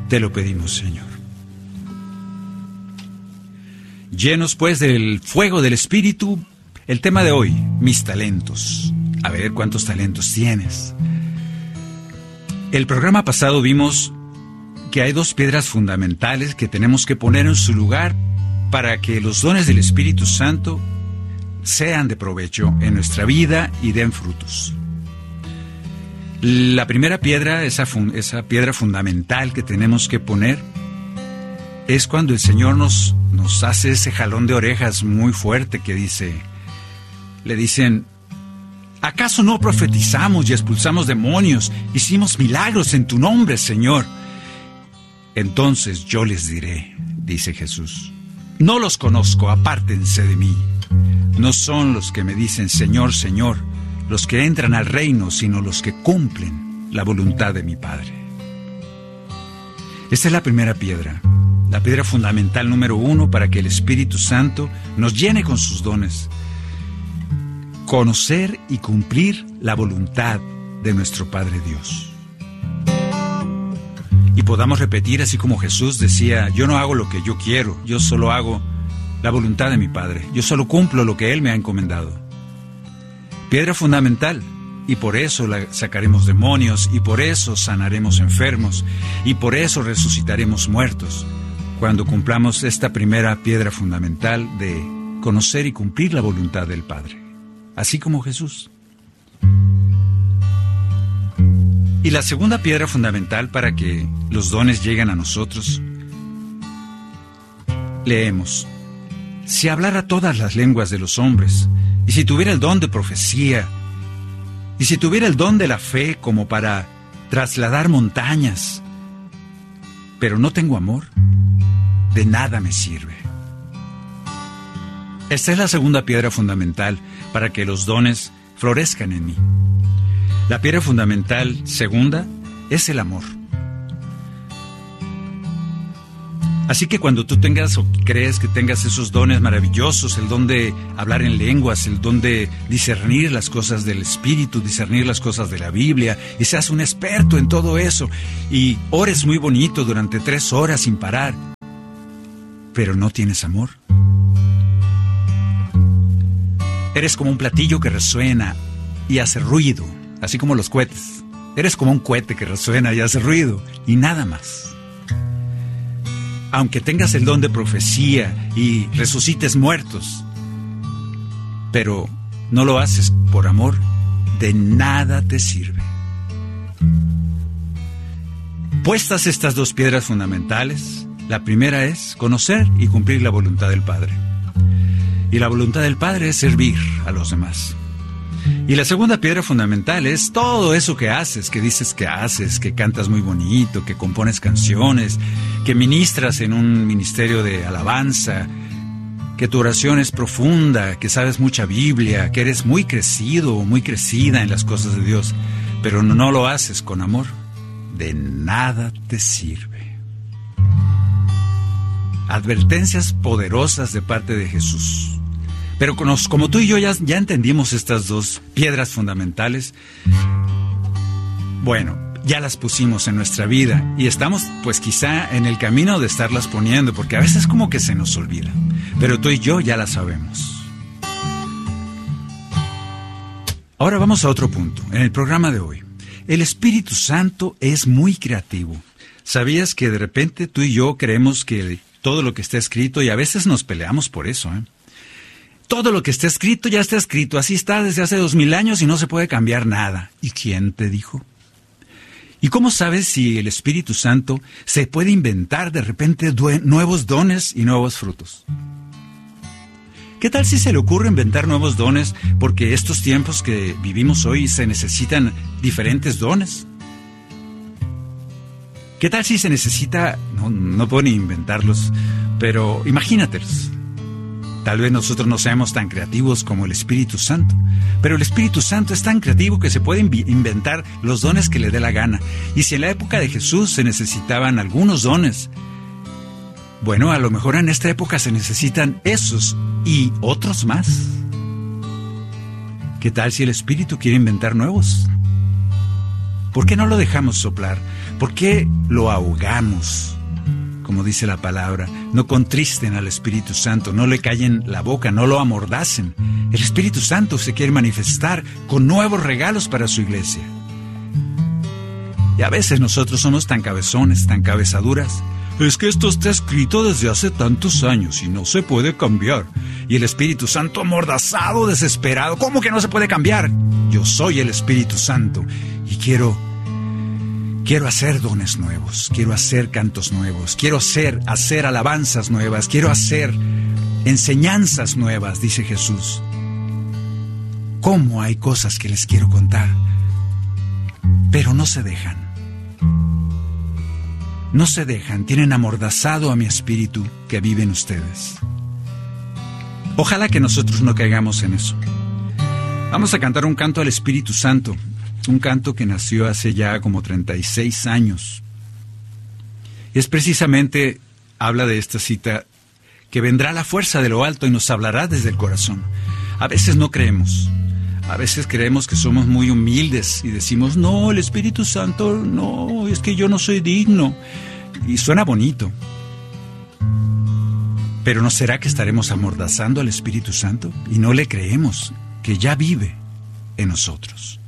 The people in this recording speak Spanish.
Te lo pedimos, Señor. Llenos pues del fuego del Espíritu, el tema de hoy, mis talentos. A ver cuántos talentos tienes. El programa pasado vimos que hay dos piedras fundamentales que tenemos que poner en su lugar para que los dones del Espíritu Santo sean de provecho en nuestra vida y den frutos. La primera piedra, esa piedra fundamental que tenemos que poner, es cuando el Señor nos hace ese jalón de orejas muy fuerte que le dicen, ¿acaso no profetizamos y expulsamos demonios? Hicimos milagros en tu nombre, Señor. Entonces yo les diré, dice Jesús, no los conozco, apártense de mí. No son los que me dicen Señor, Señor, los que entran al reino, sino los que cumplen la voluntad de mi Padre. Esta es la primera piedra, la piedra fundamental número 1 para que el Espíritu Santo nos llene con sus dones. Conocer y cumplir la voluntad de nuestro Padre Dios. Y podamos repetir así como Jesús decía, yo no hago lo que yo quiero, yo solo hago la voluntad de mi Padre. Yo solo cumplo lo que Él me ha encomendado. Piedra fundamental, y por eso sacaremos demonios, y por eso sanaremos enfermos, y por eso resucitaremos muertos, cuando cumplamos esta primera piedra fundamental de conocer y cumplir la voluntad del Padre, así como Jesús. Y la segunda piedra fundamental para que los dones lleguen a nosotros, leemos, si hablara todas las lenguas de los hombres, y si tuviera el don de profecía, y si tuviera el don de la fe como para trasladar montañas, pero no tengo amor, de nada me sirve. Esta es la segunda piedra fundamental para que los dones florezcan en mí. La piedra fundamental segunda es el amor. Así que cuando tú tengas o crees que tengas esos dones maravillosos, el don de hablar en lenguas, el don de discernir las cosas del Espíritu, discernir las cosas de la Biblia, y seas un experto en todo eso, y ores muy bonito durante 3 horas sin parar, pero no tienes amor. Eres como un platillo que resuena y hace ruido, así como los cohetes. Eres como un cohete que resuena y hace ruido, y nada más. Aunque tengas el don de profecía y resucites muertos, pero no lo haces por amor, de nada te sirve. Puestas estas dos piedras fundamentales, la primera es conocer y cumplir la voluntad del Padre. Y la voluntad del Padre es servir a los demás. Y la segunda piedra fundamental es todo eso que haces, que dices que haces, que cantas muy bonito, que compones canciones, que ministras en un ministerio de alabanza, que tu oración es profunda, que sabes mucha Biblia, que eres muy crecido o muy crecida en las cosas de Dios, pero no lo haces con amor, de nada te sirve. Advertencias poderosas de parte de Jesús. Pero como tú y yo ya entendimos estas dos piedras fundamentales, bueno, ya las pusimos en nuestra vida y estamos pues quizá en el camino de estarlas poniendo, porque a veces como que se nos olvida, pero tú y yo ya las sabemos. Ahora vamos a otro punto, en el programa de hoy. El Espíritu Santo es muy creativo. ¿Sabías que de repente tú y yo creemos que todo lo que está escrito, y a veces nos peleamos por eso, todo lo que está escrito ya está escrito, así está desde hace 2000 años y no se puede cambiar nada? ¿Y quién te dijo? ¿Y cómo sabes si el Espíritu Santo se puede inventar de repente nuevos dones y nuevos frutos? ¿Qué tal si se le ocurre inventar nuevos dones porque estos tiempos que vivimos hoy se necesitan diferentes dones? ¿Qué tal si se necesita, no puedo ni inventarlos, pero imagínatelos? Tal vez nosotros no seamos tan creativos como el Espíritu Santo, pero el Espíritu Santo es tan creativo que se puede inventar los dones que le dé la gana. Y si en la época de Jesús se necesitaban algunos dones, bueno, a lo mejor en esta época se necesitan esos y otros más. ¿Qué tal si el Espíritu quiere inventar nuevos? ¿Por qué no lo dejamos soplar? ¿Por qué lo ahogamos? Como dice la palabra, no contristen al Espíritu Santo, no le callen la boca, no lo amordacen. El Espíritu Santo se quiere manifestar con nuevos regalos para su iglesia. Y a veces nosotros somos tan cabezones, tan cabezaduras. Es que esto está escrito desde hace tantos años y no se puede cambiar. Y el Espíritu Santo amordazado, desesperado. ¿Cómo que no se puede cambiar? Yo soy el Espíritu Santo y quiero hacer dones nuevos, quiero hacer cantos nuevos, quiero hacer alabanzas nuevas, quiero hacer enseñanzas nuevas, dice Jesús. ¿Cómo hay cosas que les quiero contar? Pero no se dejan. No se dejan, tienen amordazado a mi espíritu que vive en ustedes. Ojalá que nosotros no caigamos en eso. Vamos a cantar un canto al Espíritu Santo, un canto que nació hace ya como 36 años. Y es precisamente, habla de esta cita, que vendrá la fuerza de lo alto y nos hablará desde el corazón. A veces no creemos. A veces creemos que somos muy humildes y decimos, no, el Espíritu Santo, no, es que yo no soy digno. Y suena bonito. Pero ¿no será que estaremos amordazando al Espíritu Santo? Y no le creemos que ya vive en nosotros.